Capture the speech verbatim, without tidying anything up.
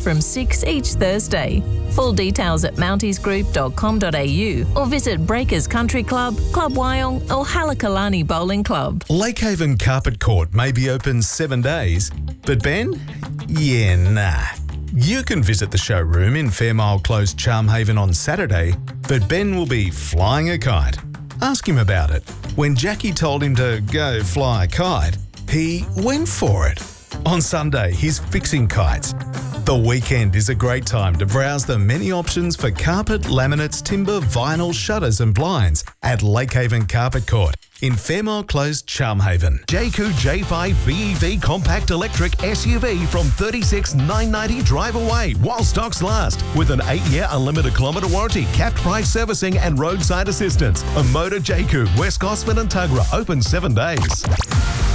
from six each Thursday. Full details at mounties group dot com dot a u or visit Breakers Country Club, Club Wyong or Halakalani Bowling Club. Lakehaven Carpet Court may be open seven days, but Ben? Yeah, nah. You can visit the showroom in Fairmile Close, Charmhaven on Saturday, but Ben will be flying a kite. Ask him about it. When Jackie told him to go fly a kite, he went for it. On Sunday, he's fixing kites. The weekend is a great time to browse the many options for carpet, laminates, timber, vinyl, shutters and blinds at Lakehaven Carpet Court in Fairmile Close, Charmhaven. Jayco J five B E V Compact Electric S U V from thirty-six thousand nine hundred ninety drive away while stocks last. With an eight year unlimited kilometre warranty, capped price servicing and roadside assistance. A Motor Jayco, West Gosford and Tuggerah, open seven days.